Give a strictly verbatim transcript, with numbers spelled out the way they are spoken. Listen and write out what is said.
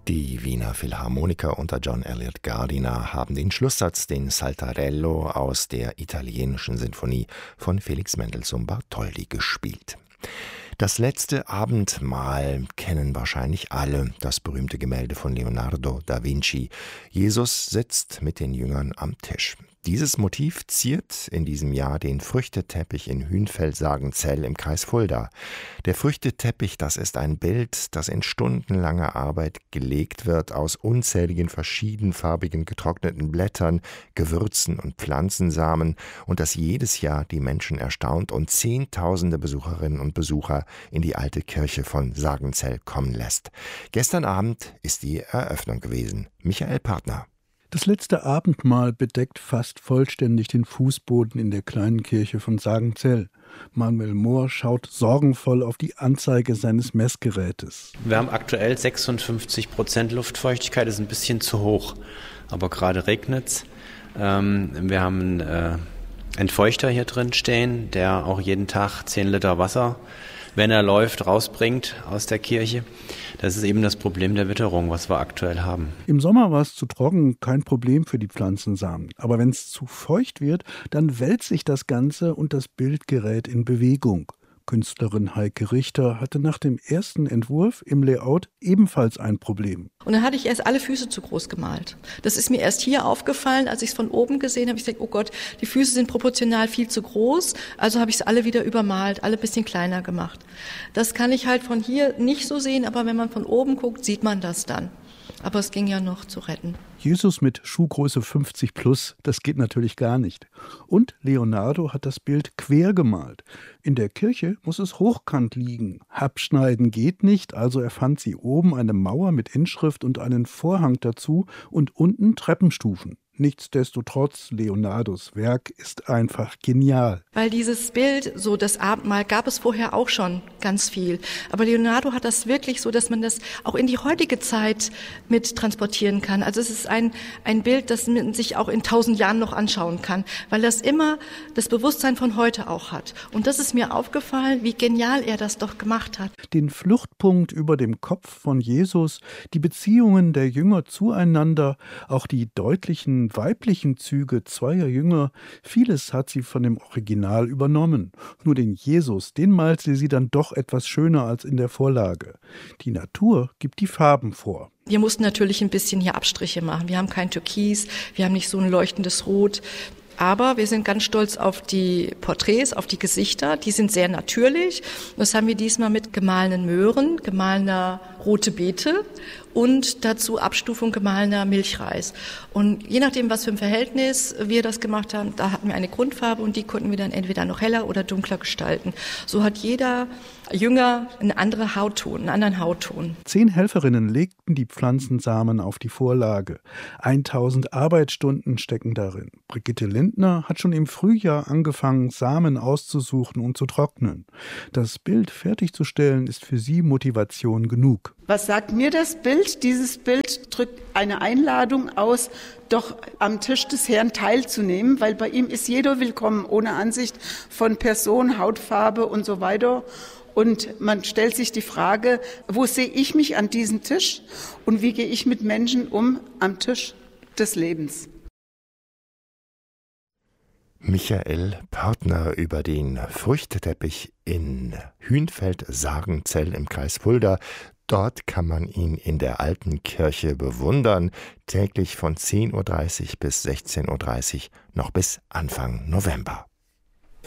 Die Wiener Philharmoniker unter John Eliot Gardiner haben den Schlusssatz, den Saltarello aus der italienischen Sinfonie von Felix Mendelssohn Bartholdy gespielt. Das letzte Abendmahl kennen wahrscheinlich alle, das berühmte Gemälde von Leonardo da Vinci. Jesus sitzt mit den Jüngern am Tisch. Dieses Motiv ziert in diesem Jahr den Früchteteppich in Hünfeld-Sagenzell im Kreis Fulda. Der Früchteteppich, das ist ein Bild, das in stundenlanger Arbeit gelegt wird aus unzähligen verschiedenfarbigen getrockneten Blättern, Gewürzen und Pflanzensamen und das jedes Jahr die Menschen erstaunt und Zehntausende Besucherinnen und Besucher in die alte Kirche von Sagenzell kommen lässt. Gestern Abend ist die Eröffnung gewesen. Michael Partner. Das letzte Abendmahl bedeckt fast vollständig den Fußboden in der kleinen Kirche von Sagenzell. Manuel Mohr schaut sorgenvoll auf die Anzeige seines Messgerätes. Wir haben aktuell sechsundfünfzig Prozent Luftfeuchtigkeit, das ist ein bisschen zu hoch. Aber gerade regnet es. Ähm, wir haben einen äh, Entfeuchter hier drin stehen, der auch jeden Tag zehn Liter Wasser, wenn er läuft, rausbringt aus der Kirche. Das ist eben das Problem der Witterung, was wir aktuell haben. Im Sommer war es zu trocken, kein Problem für die Pflanzensamen. Aber wenn es zu feucht wird, dann wälzt sich das Ganze und das Bild gerät in Bewegung. Künstlerin Heike Richter hatte nach dem ersten Entwurf im Layout ebenfalls ein Problem. Und dann hatte ich erst alle Füße zu groß gemalt. Das ist mir erst hier aufgefallen, als ich es von oben gesehen habe. Ich dachte, oh Gott, die Füße sind proportional viel zu groß. Also habe ich es alle wieder übermalt, alle ein bisschen kleiner gemacht. Das kann ich halt von hier nicht so sehen, aber wenn man von oben guckt, sieht man das dann. Aber es ging ja noch zu retten. Jesus mit Schuhgröße fünfzig plus, das geht natürlich gar nicht. Und Leonardo hat das Bild quer gemalt. In der Kirche muss es hochkant liegen. Abschneiden geht nicht, also erfand sie oben eine Mauer mit Inschrift und einen Vorhang dazu und unten Treppenstufen. Nichtsdestotrotz, Leonardos Werk ist einfach genial. Weil dieses Bild, so das Abendmahl, gab es vorher auch schon ganz viel. Aber Leonardo hat das wirklich so, dass man das auch in die heutige Zeit mit transportieren kann. Also es ist ein, ein Bild, das man sich auch in tausend Jahren noch anschauen kann, weil das immer das Bewusstsein von heute auch hat. Und das ist mir aufgefallen, wie genial er das doch gemacht hat. Den Fluchtpunkt über dem Kopf von Jesus, die Beziehungen der Jünger zueinander, auch die deutlichen weiblichen Züge zweier Jünger, vieles hat sie von dem Original übernommen. Nur den Jesus, den malte sie dann doch etwas schöner als in der Vorlage. Die Natur gibt die Farben vor. Wir mussten natürlich ein bisschen hier Abstriche machen. Wir haben kein Türkis, wir haben nicht so ein leuchtendes Rot. Aber wir sind ganz stolz auf die Porträts, auf die Gesichter. Die sind sehr natürlich. Das haben wir diesmal mit gemahlenen Möhren, gemahlener rote Beete und dazu Abstufung gemahlener Milchreis. Und je nachdem, was für ein Verhältnis wir das gemacht haben, da hatten wir eine Grundfarbe und die konnten wir dann entweder noch heller oder dunkler gestalten. So hat jeder Jünger eine andere Hautton, einen anderen Hautton. Zehn Helferinnen legten die Pflanzensamen auf die Vorlage. Eintausend Arbeitsstunden stecken darin. Brigitte Lindner hat schon im Frühjahr angefangen, Samen auszusuchen und zu trocknen. Das Bild fertigzustellen ist für sie Motivation genug. Was sagt mir das Bild? Dieses Bild drückt eine Einladung aus, doch am Tisch des Herrn teilzunehmen, weil bei ihm ist jeder willkommen, ohne Ansicht von Person, Hautfarbe und so weiter. Und man stellt sich die Frage, wo sehe ich mich an diesem Tisch und wie gehe ich mit Menschen um am Tisch des Lebens? Michael Partner über den Früchteteppich in Hünfeld-Sagenzell im Kreis Fulda. Dort kann man ihn in der alten Kirche bewundern, täglich von zehn Uhr dreißig bis sechzehn Uhr dreißig, noch bis Anfang November.